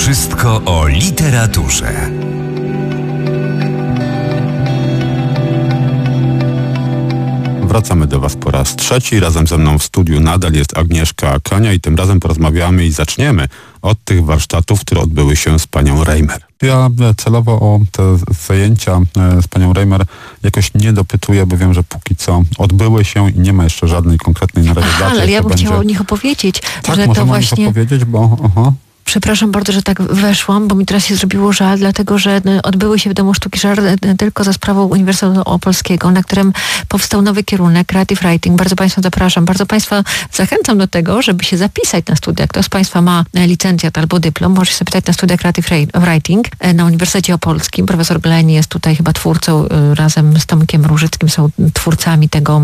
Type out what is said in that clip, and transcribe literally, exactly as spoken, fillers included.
Wszystko o literaturze. Wracamy do Was po raz trzeci. Razem ze mną w studiu nadal jest Agnieszka Kania i tym razem porozmawiamy i zaczniemy od tych warsztatów, które odbyły się z panią Reimer. Ja celowo o te zajęcia z panią Reimer jakoś nie dopytuję, bo wiem, że póki co odbyły się i nie ma jeszcze żadnej konkretnej na razie daty. Ale ja bym będzie... chciała o nich opowiedzieć, tak, że możemy to właśnie... o nich opowiedzieć, bo... Aha. Przepraszam bardzo, że tak weszłam, bo mi teraz się zrobiło żal, dlatego że odbyły się w Domu Sztuki Żar tylko za sprawą Uniwersytetu Opolskiego, na którym powstał nowy kierunek Creative Writing. Bardzo Państwa zapraszam, bardzo Państwa zachęcam do tego, żeby się zapisać na studia. Kto z Państwa ma licencjat albo dyplom, może się zapisać na studia Creative Writing na Uniwersytecie Opolskim. Profesor Gleni jest tutaj chyba twórcą, razem z Tomkiem Różyckim są twórcami tego